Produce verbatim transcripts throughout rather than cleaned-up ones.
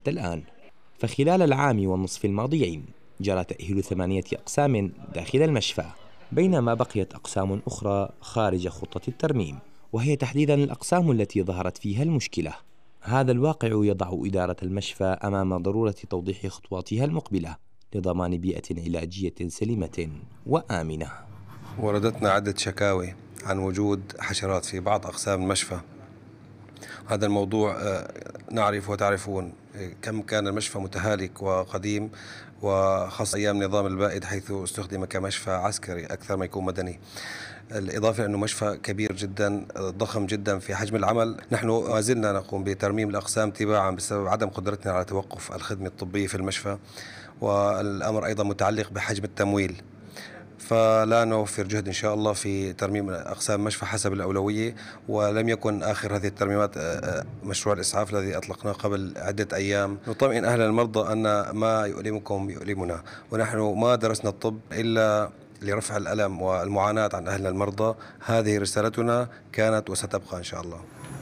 الآن. فخلال العام والنصف الماضيين جرى تأهيل ثمانية أقسام داخل المشفى، بينما بقيت أقسام أخرى خارج خطة الترميم، وهي تحديدا الأقسام التي ظهرت فيها المشكلة. هذا الواقع يضع إدارة المشفى أمام ضرورة توضيح خطواتها المقبلة لضمان بيئة علاجية سليمة وآمنة. وردتنا عدة شكاوي عن وجود حشرات في بعض أقسام المشفى. هذا الموضوع نعرف وتعرفون كم كان المشفى متهالك وقديم، وخاصة أيام نظام البائد حيث استخدم كمشفى عسكري أكثر ما يكون مدني. الإضافة أنه مشفى كبير جدا ضخم جدا في حجم العمل. نحن ما زلنا نقوم بترميم الأقسام تباعا بسبب عدم قدرتنا على توقف الخدمة الطبية في المشفى، والأمر أيضا متعلق بحجم التمويل، فلا نوفر جهد إن شاء الله في ترميم أقسام المشفى حسب الأولوية. ولم يكن آخر هذه الترميمات مشروع الإسعاف الذي أطلقناه قبل عدة أيام. نطمئن أهل المرضى أن ما يؤلمكم يؤلمنا، ونحن ما درسنا الطب إلا لرفع الألم والمعاناة عن أهل المرضى. هذه رسالتنا كانت وستبقى إن شاء الله.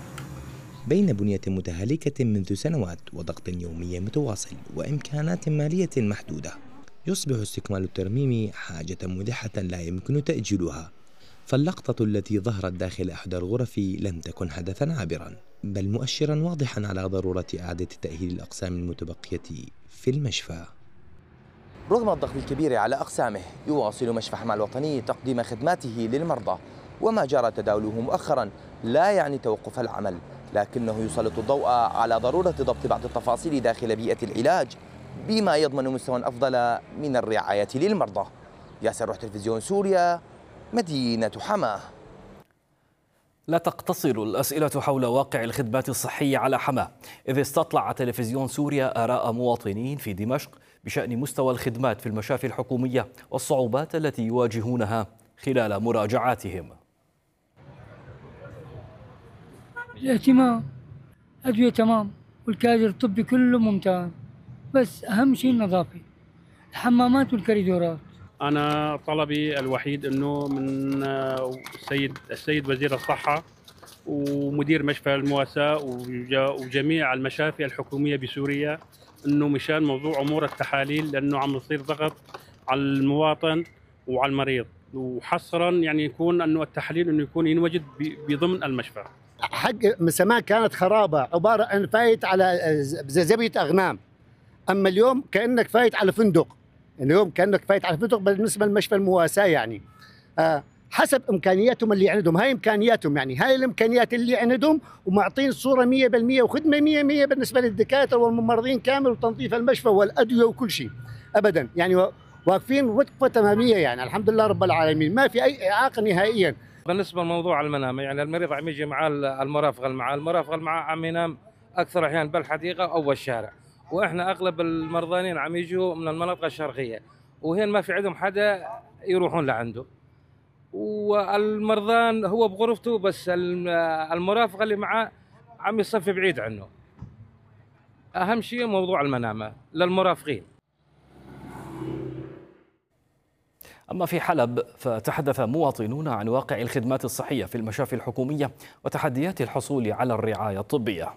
بين بنية متهالكة منذ سنوات وضغط يومي متواصل وإمكانات مالية محدودة، يصبح استكمال الترميم حاجة ملحة لا يمكن تأجيلها. فاللقطة التي ظهرت داخل إحدى الغرف لم تكن حدثا عابرا، بل مؤشرا واضحا على ضرورة إعادة تأهيل الأقسام المتبقية في المشفى. رغم الضغط الكبير على أقسامه، يواصل مشفى حماة الوطني تقديم خدماته للمرضى، وما جرى تداوله مؤخرا لا يعني توقف العمل، لكنه يسلط الضوء على ضرورة ضبط بعض التفاصيل داخل بيئة العلاج بما يضمن مستوى أفضل من الرعاية للمرضى. ياسر روح تلفزيون سوريا، مدينة حماة. لا تقتصر الأسئلة حول واقع الخدمات الصحية على حماة، إذ استطلع تلفزيون سوريا آراء مواطنين في دمشق بشأن مستوى الخدمات في المشافي الحكومية والصعوبات التي يواجهونها خلال مراجعاتهم. الاهتمام، أدوية تمام، والكادر الطبي كله ممتاز، بس أهم شيء النظافة، الحمامات والكريدورات. أنا طلبي الوحيد أنه من السيد السيد وزير الصحة ومدير مشفى المواساة وجميع المشافي الحكومية بسوريا أنه مشان موضوع أمور التحاليل، لأنه عم يصير ضغط على المواطن وعلى المريض، وحصرا يعني يكون أنه التحاليل أنه يكون ينوجد بضمن المشفى. حق زمان كانت خرابة عبارة عن فايت على زبية أغنام، أما اليوم كأنك فايت على فندق. اليوم كأنك فايت على فندق بالنسبة لمشفى المواساة، يعني آه حسب إمكانياتهم اللي عندهم. هاي إمكانياتهم، يعني هاي الإمكانيات اللي عندهم، ومعطين صورة مية بالمية وخدمة مية مية بالنسبة للدكاترة والممرضين كامل، وتنظيف المشفى والأدوية وكل شيء أبدا، يعني واقفين وقفة تمامية. يعني الحمد لله رب العالمين ما في أي إعاقة نهائيا. بالنسبة لموضوع المنام، يعني المريض عم يجي مع المرافق المعاه المرافق المعاه عم ينام أكثر أحيان بالحديقة أو بالشارع، وإحنا أغلب المرضانين عم يجوا من المناطق الشرقية، وهن ما في عندهم حدا يروحون لعنده، والمرضان هو بغرفته، بس المرافق اللي معاه عم يصفي بعيد عنه. أهم شيء موضوع المنامة للمرافقين. أما في حلب فتحدث مواطنون عن واقع الخدمات الصحية في المشافي الحكومية وتحديات الحصول على الرعاية الطبية.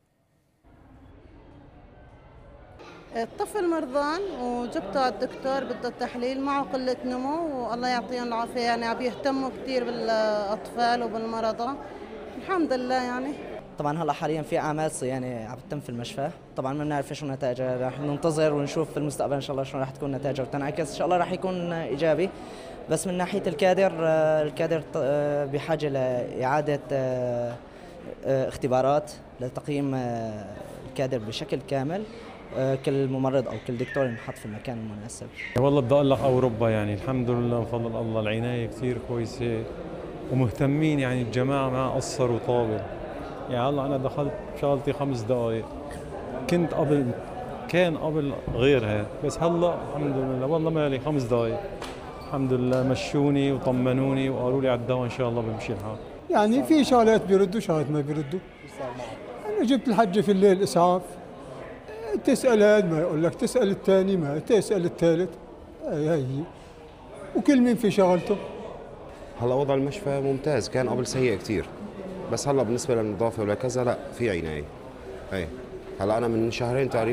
الطفل مرضان وجبته على الدكتور بده التحليل، معه قلة نمو والله يعطيهم العافية، يعني عم يهتموا كثير بالأطفال وبالمرضى الحمد لله. يعني طبعا هلا حاليا في اعمال صيانه عم تتم في المشفى، طبعا ما بنعرف شو نتائجها، رح ننتظر ونشوف في المستقبل ان شاء الله شو رح تكون نتائجها وتنعكس ان شاء الله رح يكون ايجابي. بس من ناحيه الكادر، الكادر بحاجه لاعاده اختبارات لتقييم الكادر بشكل كامل، كل ممرض او كل دكتور ينحط في المكان المناسب. والله بدي اقول لك اوروبا يعني الحمد لله بفضل الله العنايه كثير كويسه ومهتمين، يعني الجماعه ما قصروا طابه. يعني هلا انا دخلت شغلتي خمس دقائق، كنت قبل كان قبل غير هيك، بس هلا الحمد لله والله مالي خمس دقائق الحمد لله، مشوني وطمنوني وقالوا لي على الدواء ان شاء الله بمشي الحال. يعني في شغلات بيردوا شغلات ما بيردوا. انا جبت الحجه في الليل اسعاف، تسال هذا ما يقول لك، تسال الثاني ما تسال الثالث، هي هي وكل مين في شغلته. هلا وضع المشفى ممتاز، كان قبل سيء كثير، بس هلا بالنسبه للنظافه ولا كذا لا في عنايه. هي هلا انا من شهرين تقريبا